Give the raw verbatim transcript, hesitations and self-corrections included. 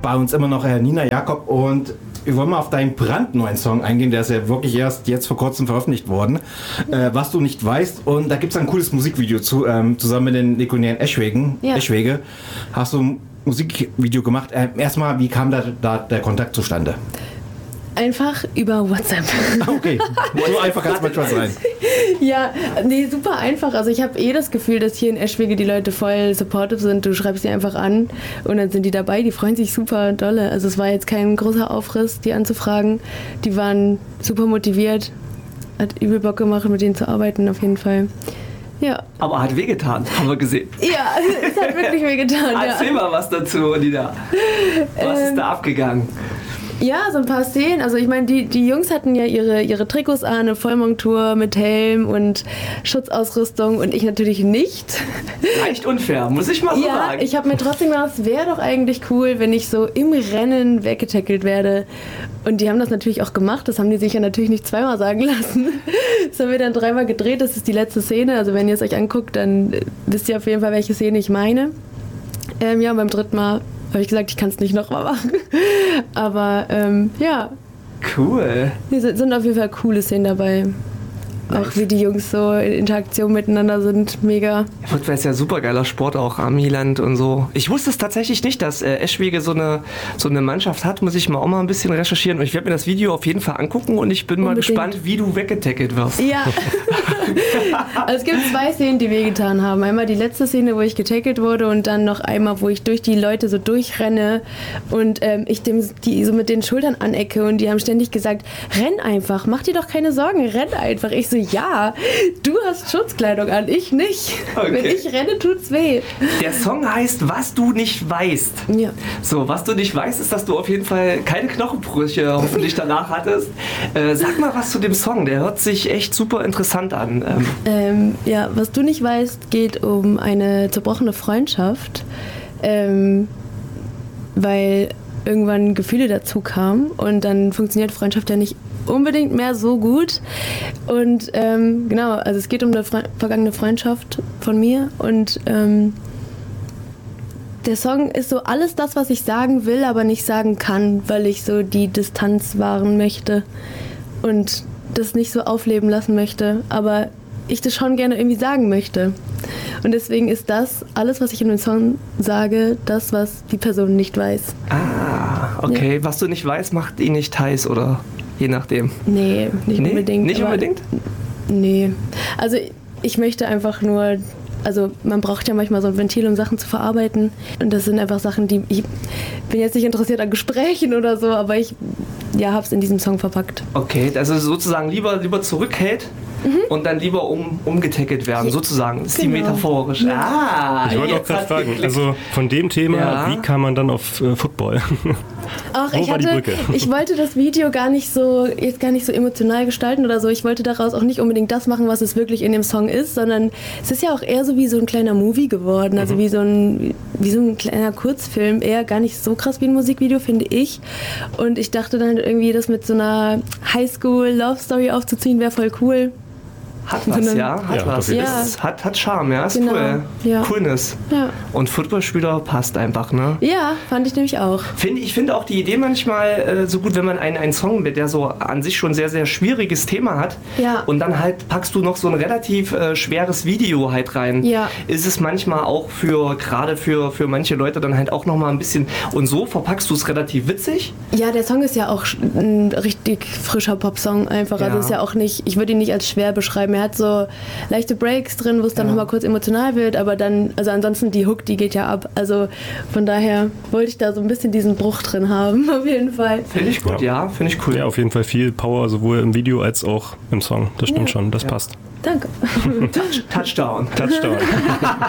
bei uns immer noch äh, Nina Jakob und wir wollen mal auf deinen brandneuen Song eingehen, der ist ja wirklich erst jetzt vor kurzem veröffentlicht worden, äh, was du nicht weißt. Und da gibt es ein cooles Musikvideo zu, ähm, zusammen mit den Nikonären Eschwegen. Ja. Eschwege. Hast du ein Musikvideo gemacht. Äh, erstmal, wie kam da, da der Kontakt zustande? Einfach über WhatsApp. Okay, so einfach kann es manchmal sein. Ja, nee, super einfach. Also ich habe eh das Gefühl, dass hier in Eschwege die Leute voll supportive sind. Du schreibst sie einfach an und dann sind die dabei. Die freuen sich super dolle. Also es war jetzt kein großer Aufriss, die anzufragen. Die waren super motiviert. Hat übel Bock gemacht, mit denen zu arbeiten auf jeden Fall. Ja. Aber hat wehgetan, haben wir gesehen. Ja, es hat wirklich wehgetan. Erzähl ja. mal was dazu, Nina. Was ähm, ist da abgegangen? Ja, so ein paar Szenen. Also ich meine, die, die Jungs hatten ja ihre, ihre Trikots an, eine Vollmontur mit Helm und Schutzausrüstung und ich natürlich nicht. Leicht unfair, muss ich mal so ja, sagen. Ich habe mir trotzdem gedacht, es wäre doch eigentlich cool, wenn ich so im Rennen weggetackelt werde. Und die haben das natürlich auch gemacht. Das haben die sich ja natürlich nicht zweimal sagen lassen. Das haben wir dann dreimal gedreht. Das ist die letzte Szene. Also wenn ihr es euch anguckt, dann wisst ihr auf jeden Fall, welche Szene ich meine. Ähm, ja, beim dritten Mal habe ich gesagt, ich kann es nicht nochmal machen. Aber ähm, ja. Cool. Es sind auf jeden Fall coole Szenen dabei. Nice. Auch wie die Jungs so in Interaktion miteinander sind, mega. Football ist ja super geiler Sport, auch Amiland und so. Ich wusste es tatsächlich nicht, dass äh, Eschwege so eine, so eine Mannschaft hat. Muss ich mal auch mal ein bisschen recherchieren. Und ich werde mir das Video auf jeden Fall angucken und ich bin Unbedingt. mal gespannt, wie du weggetackelt wirst. Ja. Also es gibt zwei Szenen, die wehgetan haben. Einmal die letzte Szene, wo ich getackelt wurde und dann noch einmal, wo ich durch die Leute so durchrenne und ähm, ich dem, die so mit den Schultern anecke und die haben ständig gesagt, renn einfach, mach dir doch keine Sorgen, renn einfach. Ich so, ja, du hast Schutzkleidung an, ich nicht. Okay. Wenn ich renne, tut's weh. Der Song heißt Was du nicht weißt. Ja. So, was du nicht weißt, ist, dass du auf jeden Fall keine Knochenbrüche hoffentlich danach hattest. Äh, sag mal was zu dem Song, der hört sich echt super interessant an. Ähm. Ähm, ja, was du nicht weißt, geht um eine zerbrochene Freundschaft, ähm, weil irgendwann Gefühle dazu kamen und dann funktioniert Freundschaft ja nicht unbedingt mehr so gut. Und ähm, genau, also es geht um eine Fre- vergangene Freundschaft von mir und ähm, der Song ist so alles das, was ich sagen will, aber nicht sagen kann, weil ich so die Distanz wahren möchte und das nicht so aufleben lassen möchte, aber ich das schon gerne irgendwie sagen möchte. Und deswegen ist das, alles, was ich in dem Song sage, das, was die Person nicht weiß. Ah, okay. Ja. Was du nicht weißt, macht ihn nicht heiß, oder? Je nachdem. Nee, nicht nee? unbedingt. Nicht unbedingt? Nee. Also ich möchte einfach nur, also man braucht ja manchmal so ein Ventil, um Sachen zu verarbeiten. Und das sind einfach Sachen, die, ich bin jetzt nicht interessiert an Gesprächen oder so, aber ich ja, hab's in diesem Song verpackt. Okay, also sozusagen lieber, lieber zurückhält. Mhm. Und dann lieber um, umgetackelt werden, sozusagen. Das ist genau. Die metaphorisch. Ja. Ah, ich wollte auch gerade fragen, also von dem Thema, ja. Wie kam man dann auf äh, Football? Ach, ich, hatte, ich wollte das Video gar nicht so jetzt gar nicht so emotional gestalten oder so. Ich wollte daraus auch nicht unbedingt das machen, was es wirklich in dem Song ist, sondern es ist ja auch eher so wie so ein kleiner Movie geworden, also mhm. wie so ein wie so ein kleiner Kurzfilm, eher gar nicht so krass wie ein Musikvideo, finde ich. Und ich dachte dann irgendwie, das mit so einer Highschool-Love-Story aufzuziehen, wäre voll cool. Hat was, ja, hat ja, was. Ja. Ist, hat, hat Charme, ja, ist genau. cool. Ja. Coolness. Ja. Und Footballspieler passt einfach, ne? Ja, fand ich nämlich auch. Find, ich finde auch die Idee manchmal äh, so gut, wenn man einen, einen Song mit, der so an sich schon sehr, sehr schwieriges Thema hat ja. und dann halt packst du noch so ein relativ äh, schweres Video halt rein. Ja. Ist es manchmal auch für, gerade für, für manche Leute dann halt auch nochmal ein bisschen, und so verpackst du es relativ witzig. Ja, der Song ist ja auch ein richtig frischer Popsong einfach. Ja. Also ist ja auch nicht, ich würde ihn nicht als schwer beschreiben. Er hat so leichte Breaks drin, wo es dann ja. nochmal kurz emotional wird, aber dann, also ansonsten die Hook, die geht ja ab. Also von daher wollte ich da so ein bisschen diesen Bruch drin haben, auf jeden Fall. Finde ich gut, ja, ja finde ich cool. Ja, auf jeden Fall viel Power, sowohl im Video als auch im Song. Das stimmt ja. schon, das ja. passt. Danke. Touch, Touchdown. Touchdown.